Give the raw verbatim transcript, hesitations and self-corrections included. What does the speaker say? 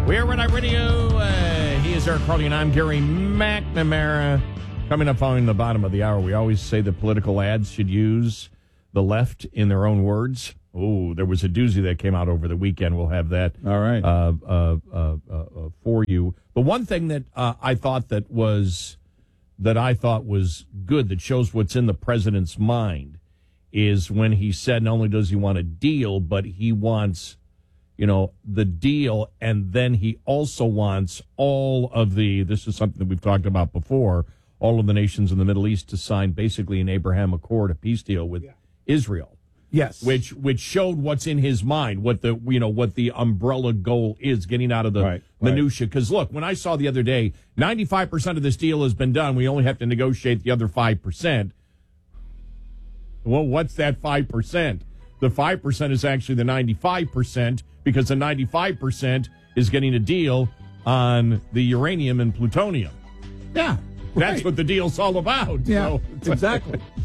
We're Red Eye Radio. Uh, he is Eric Carly, and I'm Gary McNamara. Coming up following the bottom of the hour, we always say that political ads should use the left in their own words. Oh, there was a doozy that came out over the weekend. We'll have that All right. uh, uh, uh, uh, for you. The one thing that uh, I thought that was that I thought was good, that shows what's in the president's mind, is when he said not only does he want a deal, but he wants, you know, the deal, and then he also wants all of the, this is something that we've talked about before, all of the nations in the Middle East to sign basically an Abraham Accord, a peace deal with yeah. Israel. Yes. Which which showed what's in his mind, what the you know what the umbrella goal is, getting out of the right, minutia. Because look, when I saw the other day, ninety-five percent of this deal has been done. We only have to negotiate the other five percent. Well, what's that five percent? The five percent is actually the ninety-five percent, because the ninety-five percent is getting a deal on the uranium and plutonium. Yeah. That's right. what the deal's all about. Yeah, so, exactly.